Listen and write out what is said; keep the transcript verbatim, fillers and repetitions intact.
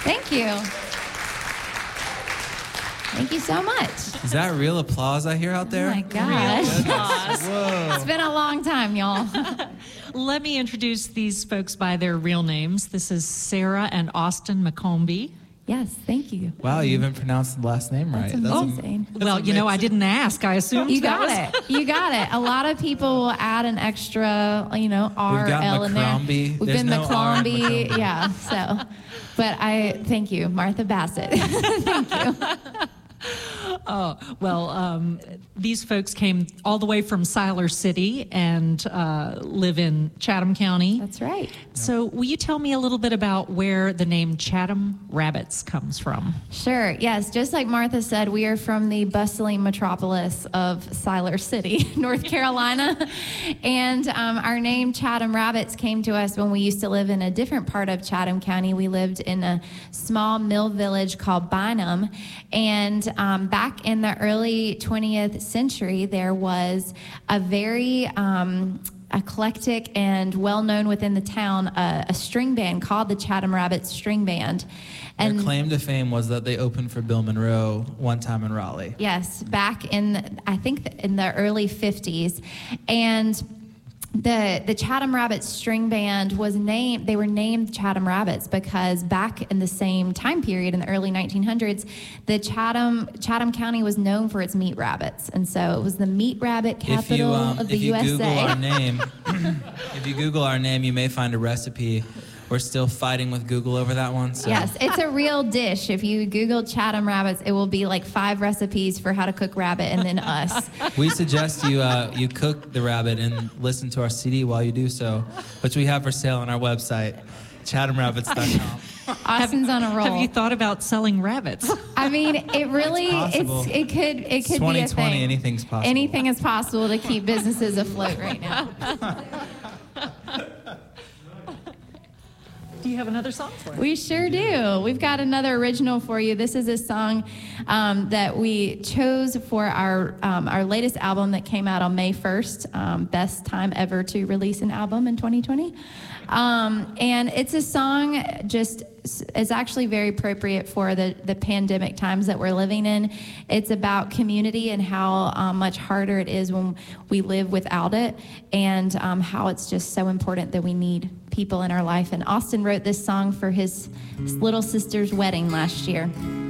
Thank you. Thank you so much. Is that real applause I hear out there? Oh my gosh. Whoa. It's been a long time, y'all. Let me introduce these folks by their real names. This is Sarah and Austin McCombie. Yes, thank you. Wow, you even pronounced the last name right. That's amazing. That's Well, you know, I didn't ask. I assumed You that got was- it. You got it. A lot of people will add an extra, you know, R, We've got L in there. McCrombie. We've There's been no R in McClombie. McCrombie. Yeah, so. But I thank you, Martha Bassett. Thank you. Oh, well, um, these folks came all the way from Siler City and uh, live in Chatham County. That's right. So will you tell me a little bit about where the name Chatham Rabbits comes from? Sure. Yes. Just like Martha said, we are from the bustling metropolis of Siler City, North Carolina. And um, our name Chatham Rabbits came to us when we used to live in a different part of Chatham County. We lived in a small mill village called Bynum. And um, back in the early twentieth century, there was a very um, eclectic and well-known within the town, uh, a string band called the Chatham Rabbits String Band. Their claim to fame was that they opened for Bill Monroe one time in Raleigh. Yes, back in, I think, in the early fifties. And the the Chatham Rabbits String Band was named, they were named Chatham Rabbits because back in the same time period, in the early nineteen hundreds, the Chatham Chatham County was known for its meat rabbits. And so it was the meat rabbit capital If you, um, of the if you U S A. Google our name, if you Google our name, you may find a recipe. We're still fighting with Google over that one. So. Yes, it's a real dish. If you Google Chatham Rabbits, it will be like five recipes for how to cook rabbit and then us. We suggest you uh, you cook the rabbit and listen to our C D while you do so, which we have for sale on our website, chatham rabbits dot com. Austin's on a roll. Have you thought about selling rabbits? I mean, it really, It's it's, possible. it could, it could be a twenty twenty, thing. anything's possible. Anything is possible to keep businesses afloat right now. Do you have another song for us? We sure do. We've got another original for you. This is a song um, that we chose for our um, our latest album that came out on May first. Um, best time ever to release an album in twenty twenty. Um, and it's a song just is actually very appropriate for the, the pandemic times that we're living in. It's about community and how um, much harder it is when we live without it, and um, how it's just so important that we need people in our life. And Austin wrote this song for his, his little sister's wedding last year.